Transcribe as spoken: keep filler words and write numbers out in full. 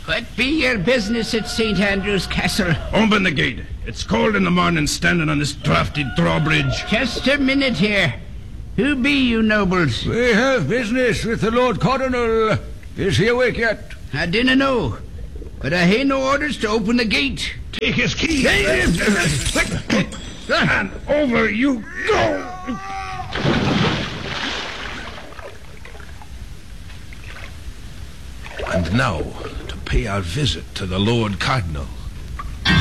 What be your business at Saint Andrew's Castle? Open the gate. It's cold in the morning standing on this draughty drawbridge. Just a minute here. Who be you, nobles? We have business with the Lord Cardinal. Is he awake yet? I dinna know, but I hae no orders to open the gate. Take his key. And over you go. And now, to pay our visit to the Lord Cardinal.